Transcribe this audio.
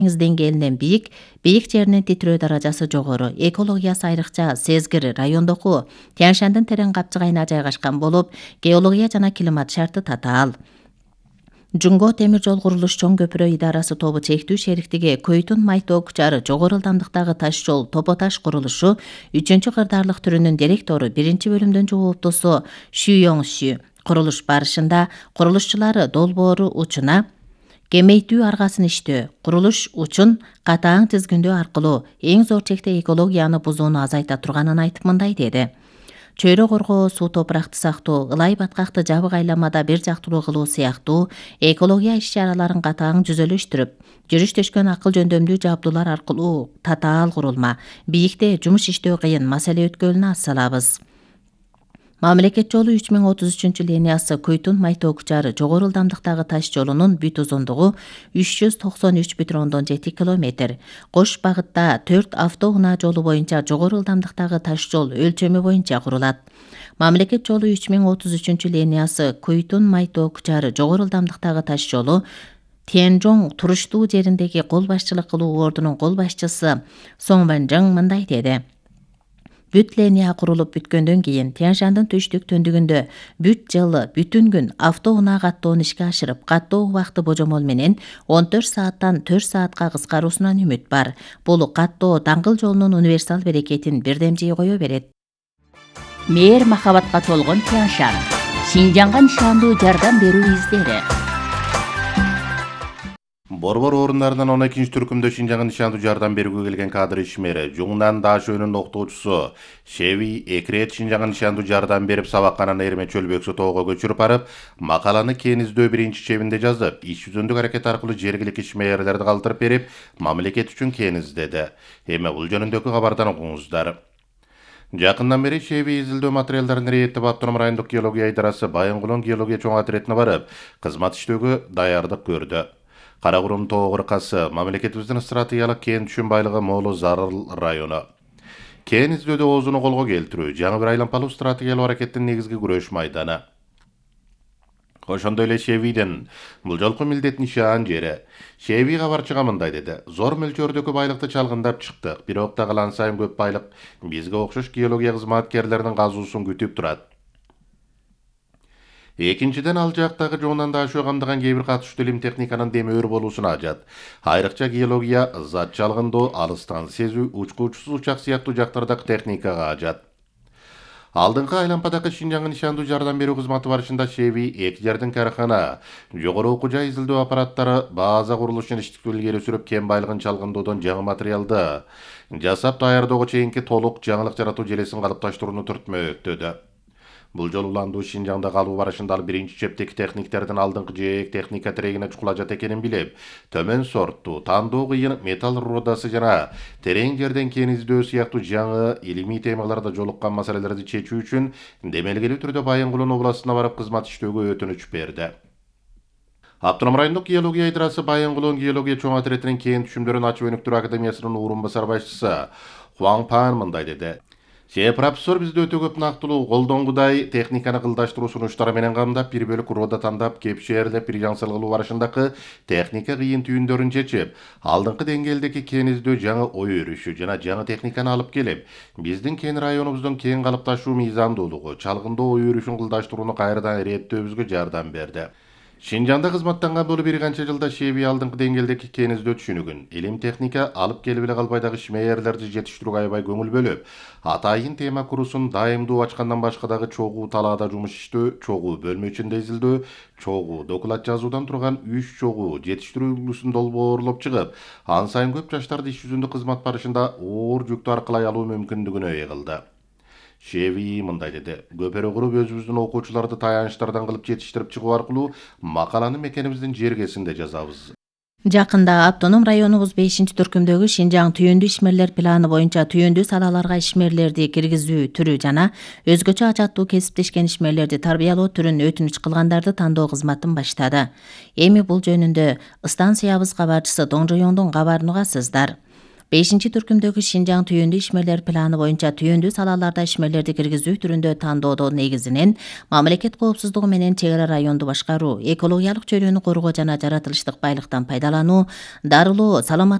деңиз деңгээлинен бийик жеринин титирөө даражасы жогору, экологиясы айрыкча сезгир райондогу Тянь-Шандын терең капчыгайына жайгашкан болуп, геология жана климат шарты татаал. Жунго темир жол курулуш чоң көпүрө идарасы тобу чектүү шериктиги Көйтүн Майтоо Кучары жогору ылдамдыктагы таш жол Топо-таш курулушу 3-кырдаарлык түрүнүн директору 1-бөлүмдүн жооптусу Шү Йоңшү курулуш барышында курулушчулары долбоору учуна кемейтүү аргасын иштөө, курулуш учун катаң тизгиндөө аркылуу эң зор чекте экологияны бузууну азайта турганын айтып мындай деди. Чөйрө коргоо, суу топуракты сактоо, ылай баткакты жабык айламада бир жактылуу кылуу сыяктуу экология иш-чараларын катаң жүзөлөштүрүп, жүрүш төшкөн акыл жөндөмдүү жабдуулар аркылуу татаал курулма, бийикте жумуш иштөө кыйын маселе өткөлүнө ас салабыз. Мамлекет жолу 3033 Көйтүн Майтоо Кучары жогору ылдамдыктагы таш жолунун бүт узундугу 393,7 км. Кош багытта 4 автоунаа жолу боюнча жогору ылдамдыктагы таш жол өлчөмү боюнча курулат. Мамлекет жолу 3033 Көйтүн Майтоо Кучары жогору ылдамдыктагы таш жолу Тяньжоң туруштуу жериндеги кол башчылык кылуу ордунун кол башчысы Соң Ванжың мындай деди. Бүт линия курулуп бүткөндөн кийин Тянь-Шандын түштүк төндүгүндө бүт жылы бүтүн күн автоунаа каттоону ишке ашырып, каттоо убакыты божомол менен 14 сааттан 4 саатка кыскаруусунан үмүт бар. Бул каттоо даңгыл жолунун универсал берекетин бирдемжей кое берет. Мээр махабатка толгон Тянь-Шань. Шинжаңга нишандуу жардам берүү издери. Борбор орундарынан 12-түркүмдө Шинжаңга нишандуу жардам берүүгө келген кадр ишмери Жуңнан Дашөөнүн окутуучусу Шеви Экрет Шинжаңга нишандуу жардам берип сабакканан Эрме Чөлбөксө тоого көчүрүп барып, макаланы Кениздөө 1-чебинде жазып, иш жүзүндүк аракет аркылуу жергилик ишмерлерди калтырып берип, мамлекет үчүн кениздеди. Эми бул жөнүндөгү кабардан окуңуздар. Жакындан бери Шеви изилдөө материалдарын рейеттеп Автоном райондук геология идарасы Байынгулон геология чоң отрядына барып, кызмат иштөөгө даярдык көрдү. Каракурум тоо кыркасы мамлекетибиздин стратегиялык кен түшүн байлыгы молу Зарыл району. Кен издөөдө оозуну колго келтирүү жаңы бир айлампалуу стратегиялык аракеттин негизги күрөш майданы. Ошондой эле Шевиден бул жолку милдет нишан жери. Шеви кабарчыга мындай деди. Зор мөлчөрдөгү байлыкты чалгындап чыктык. Бирок дагы сайын көп байлык бизге окшош геология кызматкерлеринин казуусун күтүп турат. Экинчиден ал жактагы Жуңнан Дашөө камдаган кээ бир катышуу илим техниканын демөөр болуусун ажат. Айрыкча геология, зат чалгындоо, алыстан сезүү, учкуучусуз учак сыяктуу жактардагы техникага ажат. Алдыңкы айлампадагы Шинжаңга нишандуу жардам берүү кызматы барышында Шеви 2 жердин карахана, жогору окуу жай изилдөө аппараттары, база курулушун иштикти илгери сүрүп кен байлыгын чалгындоодон жаңы материалды жасап даярдоого чейинки толук жаңылык жаратуу желесин калыпташтырууну түртмөктөдү. Бул жолу уландуу Шинжаңда калуу барышында ал 1-чептеги техниктердин алдыңкы жээк техника терегине чукулажат экенин билип, төмөн сорттуу, тандоо кыйын металл рудасы жана терең жерден кен издөө сыяктуу жаңы илимий темаларда жолуккан маселелерди чечүү үчүн демелгелүү түрдө Байынгулон областына барып кызмат иштөөгө өтүнүч берди. Автоном райондук геология идарасы Байынгулон геология чоң отрядынын кен түшүмдөрүн ачып өнүктүрүү академиясынын орун басар башчысы Хуаң Пан мындай деди. Профессор бизде өтө көп нактылуу колдонгудай техниканы кылдаштыруу сунуштары менен камдап, бир бөлүк рода тандап, кепшээрлеп, бир жаңсыл кылуу барышындагы техника кыйын түйүндөрүн чечип, алдыңкы деңгээлдеги кен издөө жаңы ой өрүшү жана жаңы техниканы алып келип, биздин кен районубуздун кен калыпташуу мыйзамдуулугу, чалгындоо ой өрүшүн кылдаштырууну кайрадан иреттөөбүзгө жардам берди. Шинжаңда кызматтанган болуп бир канча жылда Шеви алдыңкы деңгээлдеги кен издөө түшүнүгүн, илим техника алып келип эле калбай дагы ишмерлерди жетиштирүүгө аябай көңүл бөлүп, атайын тема курусун дайымдуу ачкандан башка дагы чогуу талаада жумуш иштөө, чогуу бөлмө ичинде изилдөө, чогуу доклад жазуудан турган 3 чогуу жетиштирүү үлгүсүн долбоорлоп чыгып, ан сайын көп жаштарды иш жүзүндө кызмат барышында оор жүктү аркылай алуу мүмкүндүгүнө ээ кылды. Шеви мындай деди. Көпөрө куруп өзүбүздүн окуучуларды таянычтардан кылып жетиштирип чыгуу аркылуу макаланы мекенибиздин жергесинде жазабыз. Жакында Автоном районубуз 5-түркүмдөгү Шинжаң түйүндүү ишмерлер планы боюнча түйүндүү салаларга ишмерлерди киргизүү түрү жана өзгөчө ажаттуу кесиптешкен ишмерлерди тарбиялоо түрүн өтүнүч кылгандарды тандоо кызматын баштады. Эми бул жөнүндө станциябыз кабарчысы Доңжоёңдун кабарын угасыздар. 5-түркүмдөгү Шинжаң түйүндү ишмерлер планы боюнча түйүндү салаларда ишмерлерди киргизүү түрүндө тандоодо негизинен мамлекет коопсуздугу менен чек ара районду башкаруу, экологиялык чөйрөнү коргоо жана жаратылыштык байлыктан пайдалануу, дарылоо, саламаттык